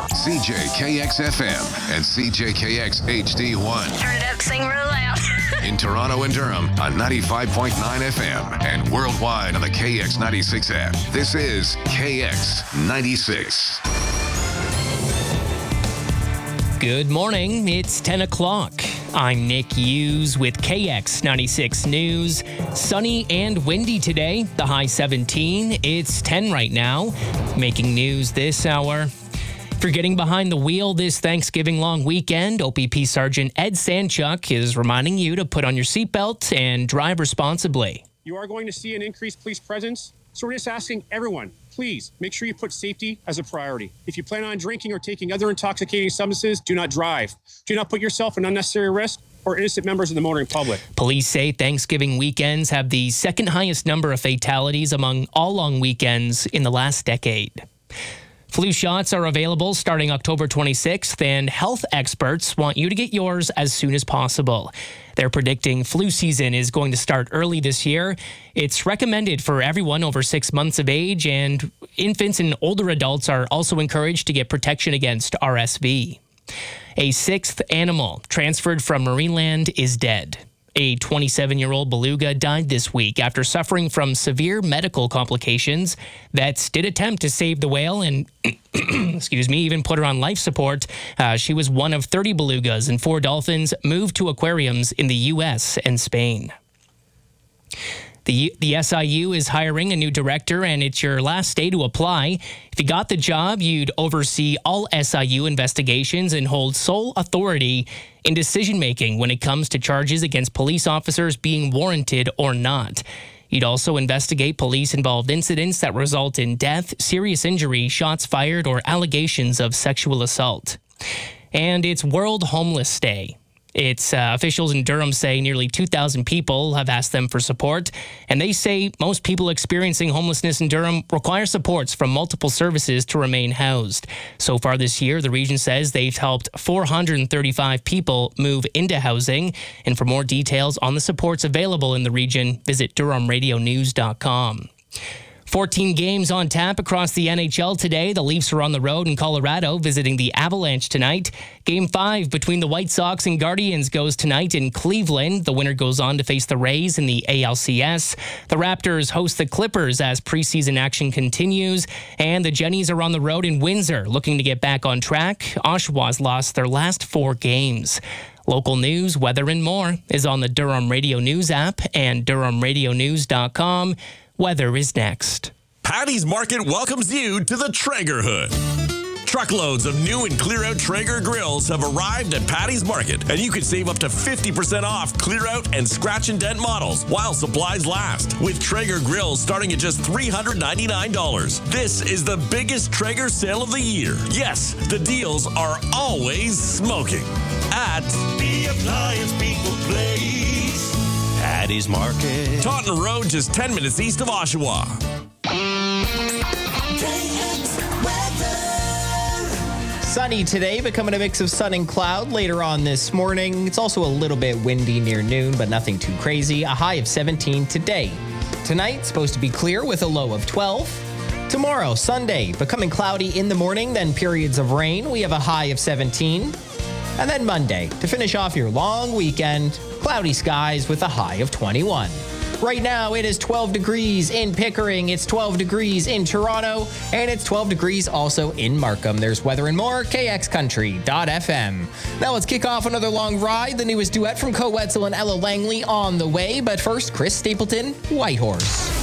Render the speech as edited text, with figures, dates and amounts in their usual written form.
CJKX-FM and CJKX HD1. Turn it up, sing real loud. In Toronto and Durham on 95.9 FM and worldwide on the KX96 app. This is KX96. Good morning. It's 10 o'clock. I'm Nick Hughes with KX96 News. Sunny and windy today. The high 17. It's 10 right now. Making news this hour. If you're getting behind the wheel this Thanksgiving long weekend, OPP Sergeant Ed Sanchuk is reminding you to put on your seatbelt and drive responsibly. You are going to see an increased police presence, so we're just asking everyone, please make sure you put safety as a priority. If you plan on drinking or taking other intoxicating substances, do not drive. Do not put yourself in unnecessary risk or innocent members of the motoring public. Police say Thanksgiving weekends have the second highest number of fatalities among all long weekends in the last decade. Flu shots are available starting October 26th, and health experts want you to get yours as soon as possible. They're predicting flu season is going to start early this year. It's recommended for everyone over 6 months of age, and infants and older adults are also encouraged to get protection against RSV. A sixth animal transferred from Marineland is dead. A 27-year-old beluga died this week after suffering from severe medical complications. Vets did attempt to save the whale and, even put her on life support. She was one of 30 belugas and 4 dolphins moved to aquariums in the U.S. and Spain. The SIU is hiring a new director, and it's your last day to apply. If you got the job, you'd oversee all SIU investigations and hold sole authority in decision-making when it comes to charges against police officers being warranted or not. You'd also investigate police-involved incidents that result in death, serious injury, shots fired, or allegations of sexual assault. And it's World Homeless Day. It's officials in Durham say nearly 2,000 people have asked them for support, and they say most people experiencing homelessness in Durham require supports from multiple services to remain housed. So far this year, the region says they've helped 435 people move into housing. And for more details on the supports available in the region, visit DurhamRadioNews.com. 14 games on tap across the NHL today. The Leafs are on the road in Colorado, visiting the Avalanche tonight. Game 5 between the White Sox and Guardians goes tonight in Cleveland. The winner goes on to face the Rays in the ALCS. The Raptors host the Clippers as preseason action continues. And the Jennies are on the road in Windsor, looking to get back on track. Oshawa's lost their last 4 games. Local news, weather, and more is on the Durham Radio News app and DurhamRadioNews.com. Weather is next. Paddy's Market welcomes you to the Traeger Hood. Truckloads of new and clear-out Traeger grills have arrived at Paddy's Market, and you can save up to 50% off clear-out and scratch and dent models while supplies last. With Traeger grills starting at just $399. This is the biggest Traeger sale of the year. Yes, the deals are always smoking. At the Appliance People Place, Paddy's Market, Taunton Road, just 10 minutes east of Oshawa. Sunny today, becoming a mix of sun and cloud later on this morning. It's also a little bit windy near noon, but nothing too crazy. A high of 17 today. Tonight, supposed to be clear with a low of 12. Tomorrow, Sunday, becoming cloudy in the morning, then periods of rain. We have a high of 17. And then Monday, to finish off your long weekend, cloudy skies with a high of 21. Right now, it is 12 degrees in Pickering, it's 12 degrees in Toronto, and it's 12 degrees also in Markham. There's weather and more, kxcountry.fm. Now let's kick off another long ride. The newest duet from Co Wetzel and Ella Langley on the way, but first, Chris Stapleton, Whitehorse.